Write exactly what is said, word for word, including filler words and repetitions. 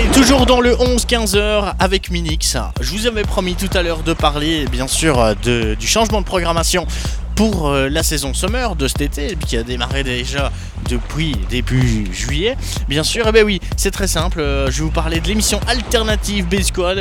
Allez, toujours dans le onze quinze heures avec Minix. Je vous avais promis tout à l'heure de parler, bien sûr, de, du changement de programmation pour euh, la saison summer de cet été, qui a démarré déjà depuis début juillet. Bien sûr, et eh bien oui, c'est très simple. Euh, je vais vous parler de l'émission alternative B-Squad.